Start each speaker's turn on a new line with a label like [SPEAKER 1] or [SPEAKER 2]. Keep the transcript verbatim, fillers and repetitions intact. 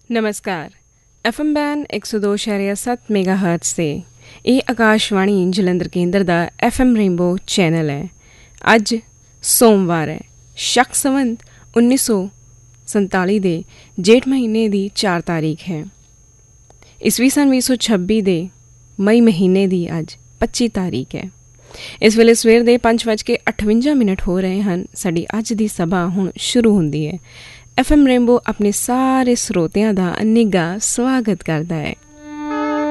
[SPEAKER 1] ਨਮਸਕਾਰ। F M ban ਇੱਕ ਸੌ ਦੋ ਸ਼ੈਰੀਆ ਸੱਤ ਮੈਗਾ ਹਰਟਸ 'ਤੇ ਇਹ ਆਕਾਸ਼ਵਾਣੀ ਜਲੰਧਰ ਕੇਂਦਰ ਦਾ ਐਫ ਐਮ ਰੇਨਬੋ ਚੈਨਲ ਹੈ। ਅੱਜ ਸੋਮਵਾਰ ਹੈ, ਸ਼ਕ ਸੰਵਤ ਉੱਨੀ ਸੌ ਸੰਤਾਲੀ ਦੇ ਜੇਠ ਮਹੀਨੇ ਦੀ ਚਾਰ ਤਾਰੀਖ ਹੈ। ਈਸਵੀ ਸਨ ਵੀਹ ਸੌ ਛੱਬੀ ਦੇ ਮਈ ਮਹੀਨੇ ਦੀ ਅੱਜ ਪੱਚੀ ਤਾਰੀਖ ਹੈ। ਇਸ ਵੇਲੇ ਸਵੇਰ ਦੇ ਪੰਜ ਵੱਜ ਕੇ ਅਠਵੰਜਾ ਮਿੰਟ ਹੋ ਰਹੇ ਹਨ। ਸਾਡੀ ਅੱਜ ਦੀ ਸਭਾ ਹੁਣ ਸ਼ੁਰੂ ਹੁੰਦੀ ਹੈ। ਐਫ ਐਮ ਰੇਨਬੋ ਆਪਣੇ ਸਾਰੇ ਸਰੋਤਿਆਂ ਦਾ ਨਿੱਘਾ ਸਵਾਗਤ ਕਰਦਾ ਹੈ।